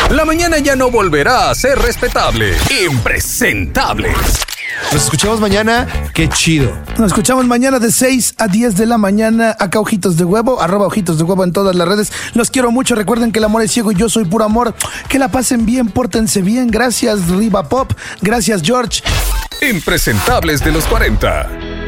La mañana ya no volverá a ser respetable. Impresentables. Nos escuchamos mañana. Qué chido. Nos escuchamos mañana de 6 a 10 de la mañana. Acá Ojitos de Huevo, @Ojitos de Huevo en todas las redes. Los quiero mucho. Recuerden que el amor es ciego y yo soy puro amor. Que la pasen bien, pórtense bien. Gracias, Riva Pop. Gracias, George. Impresentables de los 40.